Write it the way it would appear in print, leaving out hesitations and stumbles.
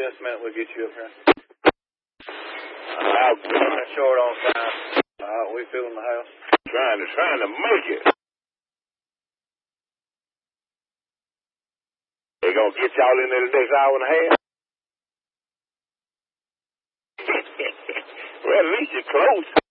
less minute, we'll get you up here. I'm Running short on time. We filling the house. trying to make it. They gonna get y'all in there the next hour and a half? Well, at least you're close.